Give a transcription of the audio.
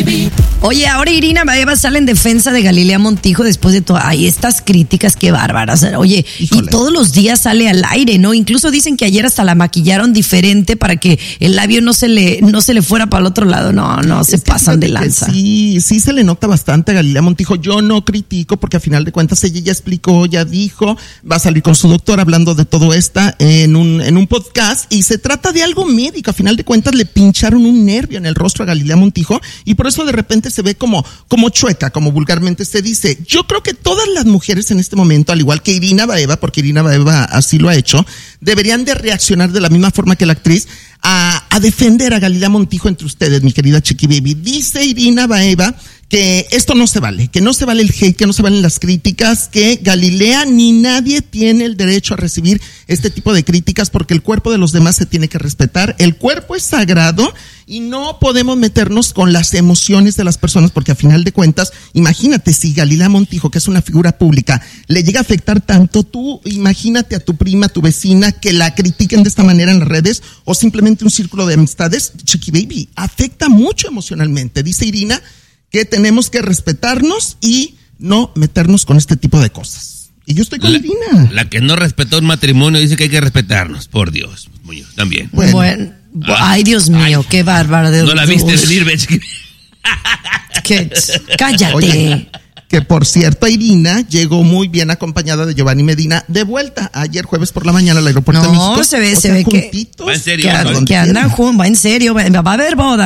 Oye, ahora Irina Baeva sale en defensa de Galilea Montijo después de todas estas críticas, qué bárbaras. Oye, Híjole. Y todos los días sale al aire, ¿no? Incluso dicen que ayer hasta la maquillaron diferente para que el labio no se le fuera para el otro lado. No, se pasan de lanza. Sí se le nota bastante a Galilea Montijo. Yo no critico porque a final de cuentas ella ya explicó, ya dijo, va a salir con su doctor hablando de todo esto en un podcast, y se trata de algo médico. A final de cuentas le pincharon un nervio en el rostro a Galilea Montijo y por eso de repente se ve como chueca, como vulgarmente se dice. Yo creo que todas las mujeres en este momento, al igual que Irina Baeva, porque Irina Baeva así lo ha hecho, deberían de reaccionar de la misma forma que la actriz a defender a Galilea Montijo entre ustedes, mi querida Chiqui Baby. Dice Irina Baeva que esto no se vale, que no se vale el hate, que no se valen las críticas, que Galilea ni nadie tiene el derecho a recibir este tipo de críticas porque el cuerpo de los demás se tiene que respetar. El cuerpo es sagrado y no podemos meternos con las emociones de las personas porque a final de cuentas, imagínate si Galilea Montijo, que es una figura pública, le llega a afectar tanto, tú imagínate a tu prima, a tu vecina, que la critiquen de esta manera en las redes o simplemente un círculo de amistades. Chiqui Baby, afecta mucho emocionalmente. Dice Irina que tenemos que respetarnos y no meternos con este tipo de cosas. Y yo estoy con Irina. La que no respetó un matrimonio dice que hay que respetarnos, por Dios, Muñoz, también. Bueno. Ay, Dios mío, qué bárbaro. No la viste venir, Betsy. Cállate. Oye, que por cierto, Irina llegó muy bien acompañada de Giovanni Medina de vuelta ayer jueves por la mañana al aeropuerto de México. No, se ve que Va en serio. andan juntos, va en serio, va a haber boda.